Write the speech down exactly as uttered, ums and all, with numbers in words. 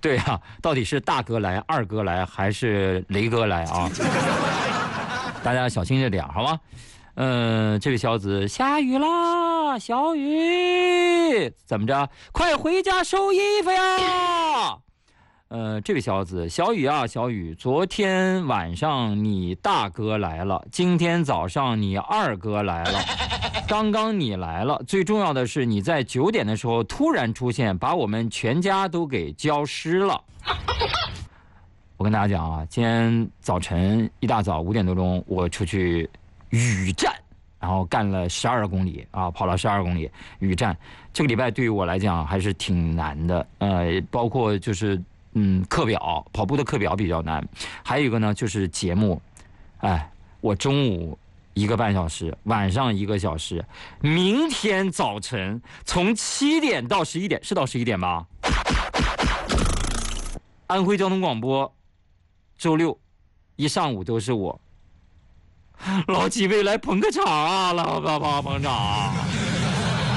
对啊，到底是大哥来、二哥来还是雷哥来啊？大家小心着点，好吗？嗯、呃，这位小子，下雨啦，小雨，怎么着？快回家收衣服呀！呃，这位小子，小雨啊，小雨，昨天晚上你大哥来了，今天早上你二哥来了，刚刚你来了，最重要的是你在九点的时候突然出现，把我们全家都给浇湿了。我跟大家讲啊，今天早晨一大早五点多钟，我出去雨战，然后干了十二公里啊，跑了十二公里雨战。这个礼拜对于我来讲还是挺难的，呃，包括就是。嗯，课表跑步的课表比较难，还有一个呢就是节目，哎，我中午一个半小时，晚上一个小时，明天早晨从七点到十一点，是到十一点吧？安徽交通广播，周六一上午都是我，老几位来捧个场啊，老爸爸捧场啊。